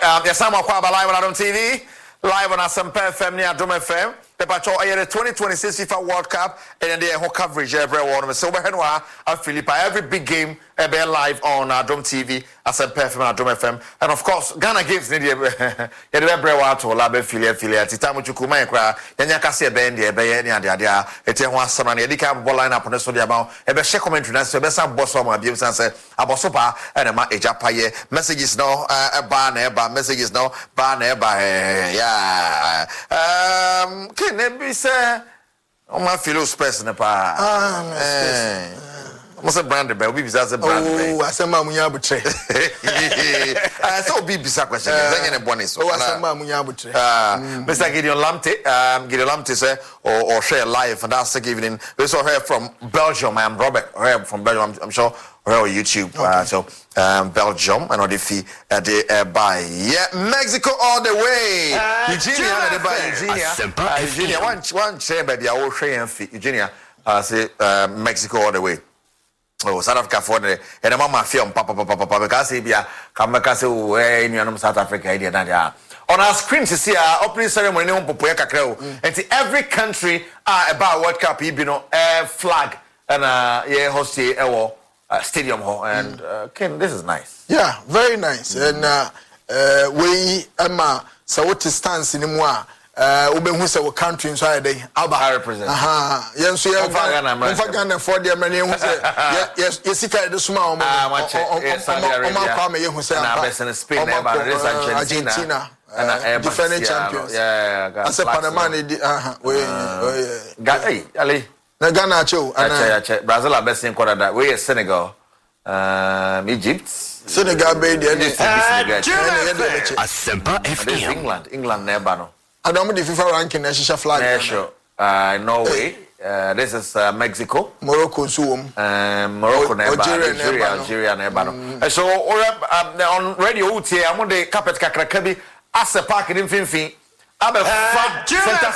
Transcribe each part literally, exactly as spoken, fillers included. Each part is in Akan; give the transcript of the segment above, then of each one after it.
um, yes, I'm live on Adom T V, live on Asempa F M, near Adom F M. The Patrol, I had the twenty twenty-six FIFA World Cup, and then the whole coverage every one. So, we're Philippa, every big game, be live on Adom T V, Asempa F M, Adom F M. And of course, Ghana Games, the every one to Lab affiliate, affiliate, Titamu Chukuma, Yanyakasi, Bend, the Bayan, and the idea, a ten one son, and the Dicam ball line up on the studio about a best commentary, and so best boss of my views and say, Abosopa, and a Ejapaye, messages no, a banner, but messages no, banner, by yeah. Um, can it be said? Oh, my fellow space in the pa. Ah, what's a brand about? We as a brand. Oh, I said, Mamma Yabutre. I saw B B Saquas, and a bonus. Oh, I said, Mamma Yabutre. Ah, Mister Gideon Lamte, um, Gideon Lamte, say, or or share live fantastic evening. We saw her from Belgium. I'm Robert, her from Belgium, I'm sure. Or YouTube, okay. uh, so um, Belgium and the fee uh, the uh, by yeah Mexico all the way. Uh, Eugenia, the by Eugenia, uh, Eugenia. One one share baby, I will share and fee Eugenia. Uh, say uh, Mexico all the way. Oh, South Africa for the and the mama film papa papa papa because he be a come back say oh hey in South Africa idea that on our screen to see our opening ceremony on Popoya Kakrao and every country uh, about World Cup you know uh, flag and uh yeah host here Uh, stadium hall and mm. uh, Ken, this is nice. Yeah, very nice. Mm. And uh, uh, we Emma so what stance in moi. Uh, we been who say we country inside day. Alba I represent. Aha. Yes, we have. We have Ghana for the many who say yes. Yes, it the small. Ah, much. Yes, Saudi Arabia. Who say na best in Spain. About this Argentina. And defending champions. Yeah, yeah. As a Panama, aha. We. Hey, Ali. Ghana cho and Brazil are best in Canada. We are Senegal, um, Egypt, Senegal, baby, and Asempa F M. England, England, Nebano. I don't know the FIFA ranking national flag. Sure. Uh, Norway. Uh, this is uh, Mexico. Morocco, Zoom. Um, Morocco, Algeria, Algeria, Algeria, Nebano. So, on radio, I'm on the carpet Kakrakabi, Asepa in Finfi. I'm a center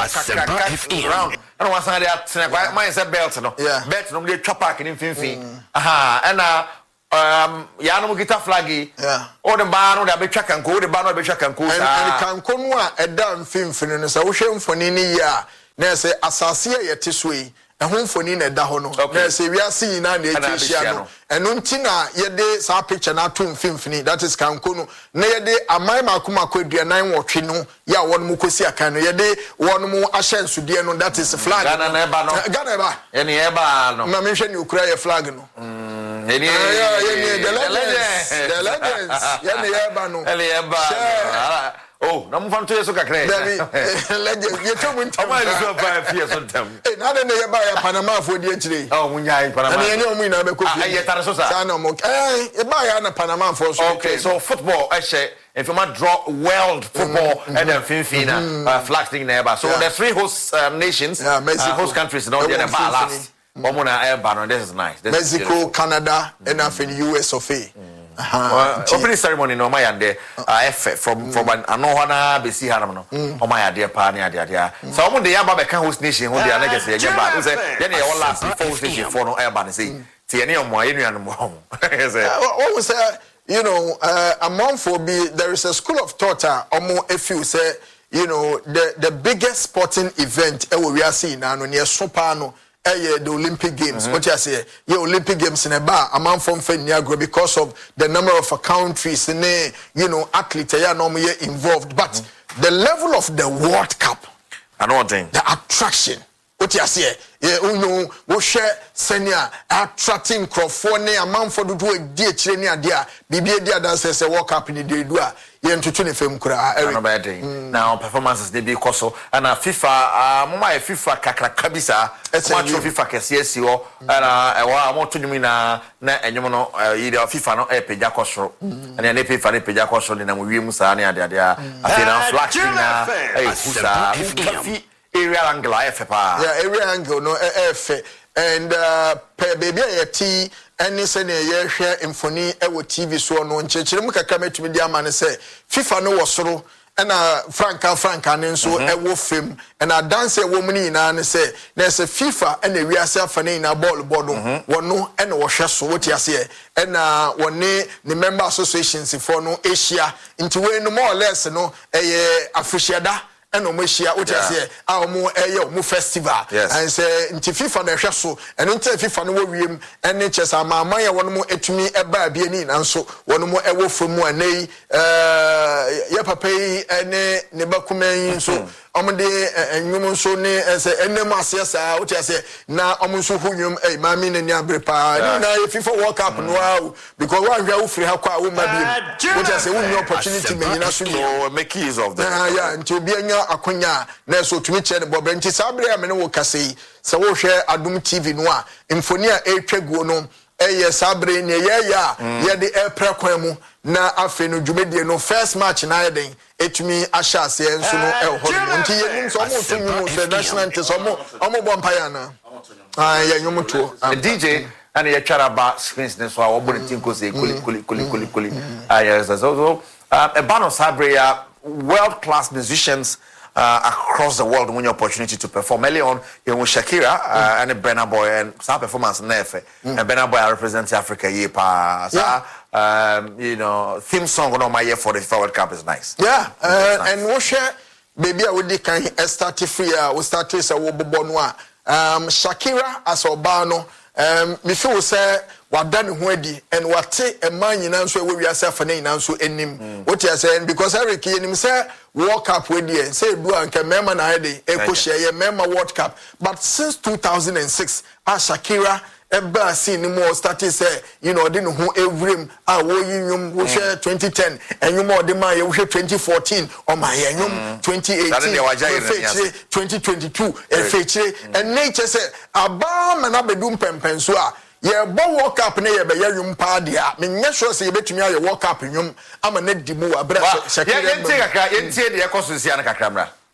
circle around. I don't want to say that. Mine said belt, no. Yeah. Belt, no. They chop back in Finfi. Aha. And uh, um, Yano Gita flaggy. Yeah. Or the bar, the Becha and go, the bar, the Becha and go. And Canconwa, a damn Finfin, and so shame for Nini. Ya. There's a Assasia yet this way. A home for Nina Dahono. There's a we are seeing now the Asiano. And Untina, yede sa picture na to Finfini, that is Cancono. Nede a my Makuma could be a nine watching. Ya one mukosia can yede one more ashen sudiano, that is a flag. Ghana neba no. Ghana neba. Any eba no. Ma mention you cry a flag no. Any the legends. The legends. Any eba no. Any eba. Oh, no one to you so kakre. Legend, you told me to buy five years on them. Hey, now they buy a Panama for the today. Oh, when you are in Panama. And you know me now because I get Tarasosa. No more. Hey, you buy a Panama for okay, so football, I say, if you might draw world football and then Finfina, flag thing neighbor. So the three host nations, host countries, no, they're last. Momona air banner, this is nice. Mexico, Canada, and I think U S of A. Uh, opening ceremony no my ande uh from from an anohana be see haram no o my ade pa ne ade ade so omo de yaba be kan host nation ho de anage se ye ba say ye ne your last host nation for no e ba ne say tie ne omo ye nuan mo ho say what was say you know uh, among for be there is a school of thought omo efiu say you know the the biggest sporting event e we are seeing now no ne so pa no the Olympic Games. Mm-hmm. What you say? Yeah, Olympic Games in a bar. A man from Niagara because of the number of uh, countries and uh, you know athletes are normally involved. But mm-hmm. the level of the World Cup, I know what thing. The attraction. What you say? Yeah, you know, we share senior attracting crowdfunding. A man for the do a dear training idea. B B A dear dancers a World Cup in the day. Yeah, to twenty film kura. No bad thing. Now performances they be koso and a FIFA. Ah, mama a FIFA kakra kabisa. Much of FIFA kesi esi o. And ah, wa mo to nyumi na na enyum no. Yidi FIFA no e peja koso. And ya ne FIFA ne peja koso ni na mo wie musa ne ade ade a. Afi na flag na. Eh, kusa. Area angle F pa. Yeah, area angle no F. And uh, per baby a tea. Any sene ye hwe mfoni e wo T V so no nchechire mu kakra metumi dia ma ne se FIFA no wo soro ɛna franka franka ne nso ɛwɔ fam ɛna dance ɛwɔ mu ni na ne sɛ na sɛ FIFA ɛna wiase afa ne na ball board wɔno ɛna wɔhwɛ so wote ase ɛna wɔne ne member associations for no Asia nti we no more or less no ɛyɛ afihyiada ɛna mo Asia wote ase a mo ɛyɛ mo festival and say nti FIFA na hwɛ so ɛno nti FIFA no wɔ wiem ɛne kyesa amaman yɛ wɔn mo etumi ɛba bia ni na nso wɔn mo ɛwɔ fam mu anei ɛɛ yɛ papa yi ɛne ne bakuma yi nso omde enwum nso ne ɛsɛ enem ase saa wote ase na ɔmo nso hu nwum eh maami ne ni abrepa ni na FIFA World Cup no wow because one hwa wo free ha kwa wo ma bi wote ase wo new opportunity me nyina so so make use of that yeah nti obi anya akonya na so tumi che ne bobre nti sabre am ne wo kase sɛ wo hwɛ Adum T V no a mfoni a etwa guo no ɛyɛ sabre ne yɛ ya yɛ de ɛpra kwan mu na afi no dwumedie no first match na yɛ den etumi ahya ase enso no ɛhɔ no nti yɛnim so ɔmo to nwum so national anthem so ɔmo ɔmo bɔ mpaya na ah yɛ nwum to D J and yɛ twara ba screens ne so a wɔbɔ ne tinko se kuli kuli kuli kuli kuli ah yes so so a band of sabre world class musicians Uh, across the world when your opportunity to perform early on you know Shakira uh, mm. and Burna Boy and some performance nefe mm. and Burna Boy represent Africa ye pa yeah. um you know theme song on my year for the FIFA World Cup is nice yeah uh, nice. And we share baby I would can start free uh, we start to say wo bobo no um Shakira as obano um me feel say wada ne ho adi and wate e man nyina nso e wo wiase afa ne nyina nso enim what you say because Eric yenim say World Cup we dey say do anka mema na ade e ko share mema World Cup but since two thousand six a Shakira eba scene mo started say you know de ne ho ewrem a wo yinyum wo share twenty ten enyum o de ma ye wo share twenty fourteen o ma ye enyum twenty eighteen twenty twenty-two e fechire and nature say aba ma na bedum pempenso a ye bo World Cup ne ye be ye nwum pa de a me nya sure say ye betumi aye World Cup nwum ama na di mu abra Shakira ye ye tie kakra ye tie de ye koso sia na kakra mra